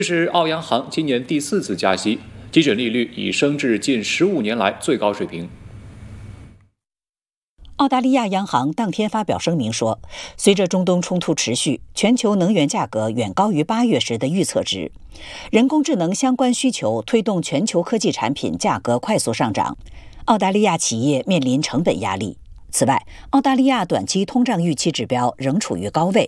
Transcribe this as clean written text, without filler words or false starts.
这是澳央行今年第4次加息，基准利率已升至近15年来最高水平。 澳大利亚央行当天发表声明说，随着中东冲突持续，全球能源价格远高于8月时的预测值，人工智能相关需求推动全球科技产品价格快速上涨，澳大利亚企业面临成本压力。此外，澳大利亚短期通胀预期指标仍处于高位，